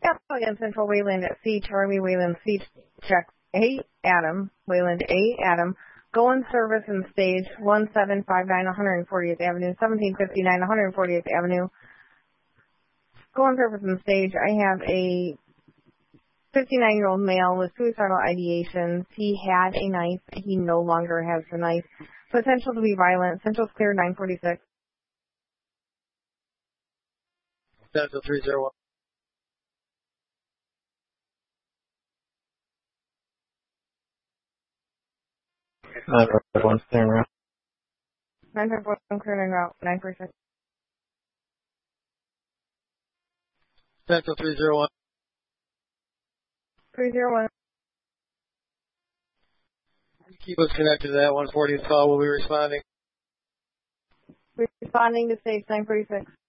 Again, Central Wayland at C, Charlie Wayland C, check A, Adam, Wayland A, Adam, go in service and stage 1759 140th Avenue, 1759 140th Avenue. Go in service and stage, I have a 59-year-old male with suicidal ideations. He had a knife. He no longer has the knife. Potential to be violent. Central's clear, 946. Central 301. 951 clearing route. 951 clearing route, 946. Central 301. 301. Keep us connected to that 140th call. We'll be responding. Responding to stage 946.